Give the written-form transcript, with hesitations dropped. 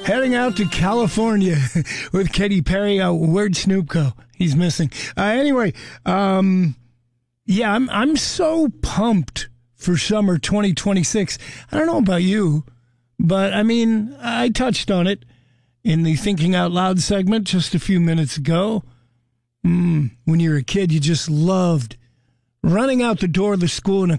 Heading out to California with Katy Perry. Where'd Snoop go? He's missing. Anyway, yeah, I'm so pumped for summer 2026. I don't know about you, but I mean, I touched on it in the Thinking Out Loud segment just a few minutes ago. When you were a kid, you just loved running out the door of the school in a